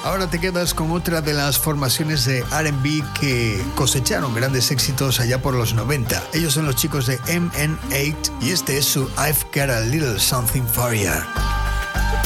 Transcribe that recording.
Ahora te quedas con otra de las formaciones de R&B que cosecharon grandes éxitos allá por los 90. Ellos son los chicos de MN8 y este es su I've Got a Little Something for You.